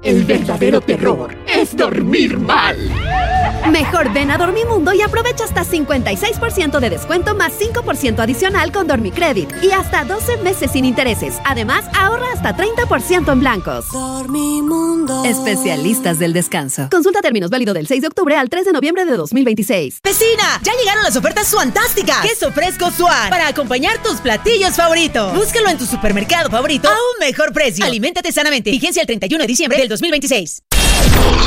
El verdadero terror es dormir mal. Mejor ven a Dormimundo y aprovecha hasta 56% de descuento más 5% adicional con Dormicredit y hasta 12 meses sin intereses. Además, ahorra hasta 30% en blancos. Dormimundo. Especialistas del descanso. Consulta términos, válido del 6 de octubre al 3 de noviembre de 2026. ¡Vecina! ¡Ya llegaron las ofertas suantásticas! ¡Queso fresco Suan! Para acompañar tus platillos favoritos. Búscalo en tu supermercado favorito a un mejor precio. Aliméntate sanamente. Vigencia el 31 de diciembre del 2026.